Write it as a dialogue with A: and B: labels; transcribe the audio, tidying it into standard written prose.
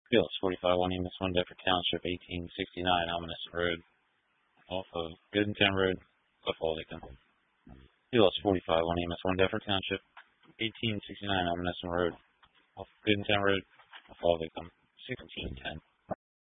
A: Fields 45, 1 Emus, 1 Bedford Township, 1869, Ominous Road, off of Goodentown Road, football victim. Fields 45, 1 Emus, 1 Bedford Township, 1869, Ominous Road, off Goodentown Road, football victim, 1610.